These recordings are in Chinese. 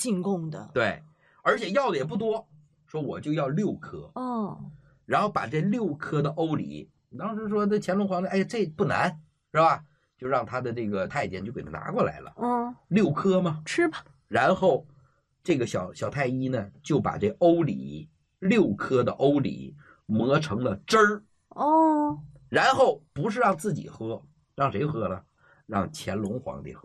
进贡的。 对，而且要的也不多，说我就要6颗。然后把这6颗的欧里，当时说的乾隆皇帝，哎，这不难是吧？就让他的这个太监就给他拿过来了。6颗嘛， 吃吧。 然后这个小太医呢，就把这欧里6颗的欧里磨成了汁儿。然后不是让自己喝，让谁喝了？让乾隆皇帝喝。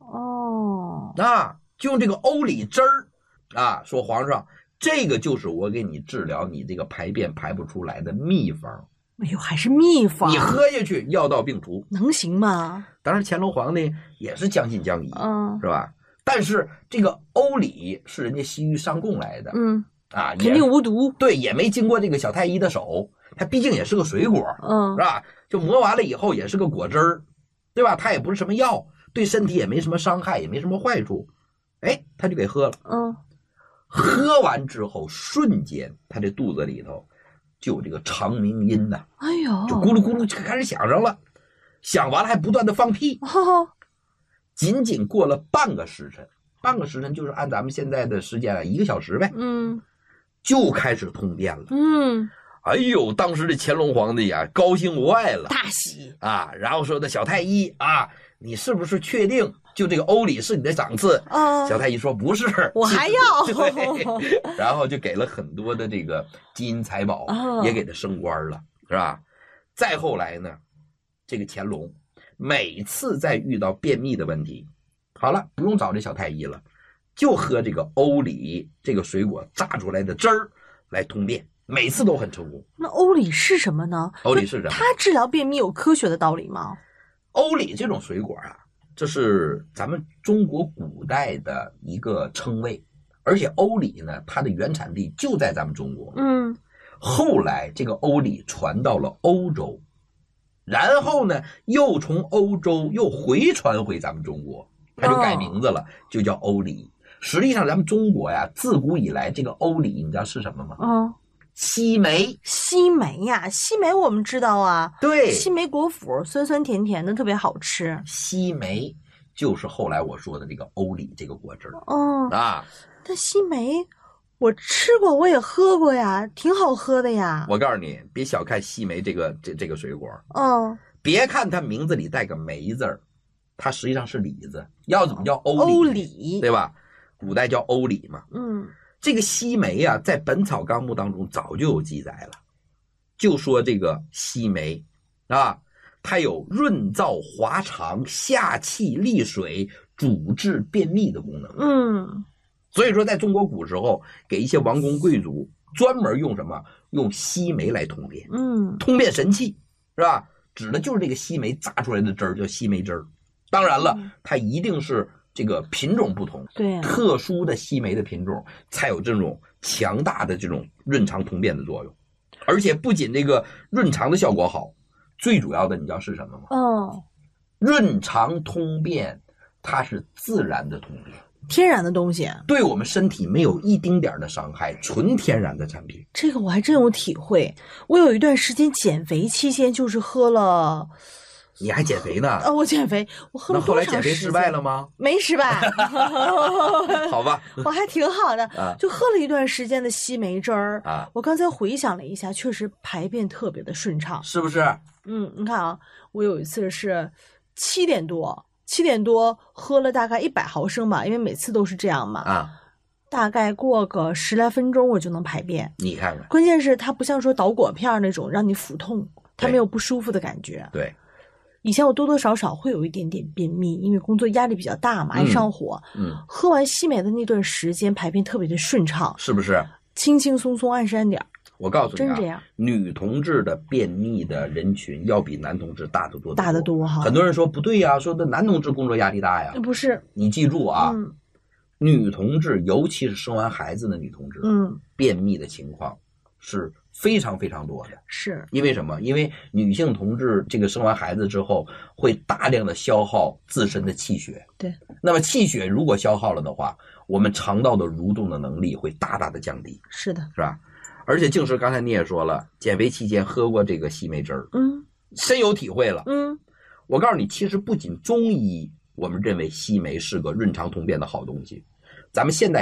就用这个欧里汁儿说皇上，这个就是我给你治疗你这个排便排不出来的秘方。 哎呦，还是秘方， 你喝下去药到病除， 能行吗？ 当然乾隆皇帝也是将信将疑，是吧？但是这个欧里是人家西域上贡来的， 肯定无毒， 对，也没经过这个小太医的手，它毕竟也是个水果，是吧？就磨完了以后也是个果汁儿，对吧？它也不是什么药，对身体也没什么伤害，也没什么坏处。哎，他就给喝了，喝完之后瞬间他这肚子里头就有这个长鸣音呐， 哎呦， 就咕噜咕噜就开始响上了，响完了还不断的放屁。仅仅过了半个时辰，半个时辰就是按咱们现在的时间1个小时呗，就开始通便了。哎呦，当时这乾隆皇帝啊，高兴坏了， 大喜然后说的小太医你是不是确定就这个欧里是你的赏赐？小太医说不是， 我还要。 对，然后就给了很多的这个金银财宝，也给他升官了，是吧？再后来呢，这个乾隆每次在遇到便秘的问题，好了，不用找这小太医了，就喝这个欧里这个水果榨出来的汁儿来通便，每次都很成功。 那欧里是什么呢？ 欧里是什么？ 它治疗便秘有科学的道理吗？ 欧里这种水果这是咱们中国古代的一个称谓，而且欧里呢，它的原产地就在咱们中国。后来这个欧里传到了欧洲，然后呢，又从欧洲又回传回咱们中国，它就改名字了，就叫欧里。实际上，咱们中国呀，自古以来这个欧里，你知道是什么吗？西梅。 西梅呀，西梅我们知道啊， 对， 西梅果脯酸酸甜甜的，特别好吃。 西梅就是后来我说的这个欧里这个果汁。 但西梅我吃过，我也喝过呀，挺好喝的呀。 我告诉你，别小看西梅这个水果。别看它名字里带个梅字儿，它实际上是李字，要怎么叫欧里，对吧？古代叫欧里嘛。这个西梅在《本草纲目》当中早就有记载了，就说这个西梅它有润燥滑肠、下气利水、主治便秘的功能。所以说在中国古时候给一些王公贵族专门用什么？用西梅来通便。通便神器，是吧？指的就是这个西梅榨出来的汁儿，叫西梅汁儿。当然了，它一定是这个品种不同， 对， 特殊的西梅的品种才有这种强大的这种润肠通便的作用。而且不仅这个润肠的效果好，最主要的你知道是什么吗？润肠通便它是自然的通便， 天然的东西， 对我们身体没有一丁点的伤害，纯天然的产品。 这个我还真有体会。我有一段时间减肥期间，就是喝了。 你还减肥呢？ 我减肥，我喝了多长时间？ 那后来减肥失败了吗？ 没失败。 好吧， 我还挺好的，就喝了一段时间的西梅汁儿我刚才回想了一下，确实排便特别的顺畅， 是不是？ 你看我有一次是7点多喝了大概100毫升吧，因为每次都是这样嘛。大概过个10来分钟我就能排便。 你看看， 关键是它不像说倒果片那种让你腹痛，它没有不舒服的感觉。 对。 以前我多多少少会有一点点便秘，因为工作压力比较大嘛，爱上火。喝完西梅的那段时间，排便特别的顺畅， 是不是？ 轻轻松松，按时按点。 我告诉你真这样， 女同志的便秘的人群要比男同志大得多， 大得多哈。 很多人说不对呀，说的男同志工作压力大呀， 不是。 你记住女同志，尤其是生完孩子的女同志，便秘的情况是非常非常多的。 是因为什么？因为女性同志这个生完孩子之后会大量的消耗自身的气血， 对， 那么气血如果消耗了的话，我们肠道的蠕动的能力会大大的降低。 是的， 是吧？而且静时刚才你也说了，减肥期间喝过这个西梅汁儿，深有体会了。我告诉你，其实不仅中医我们认为西梅是个润肠通便的好东西，咱们现代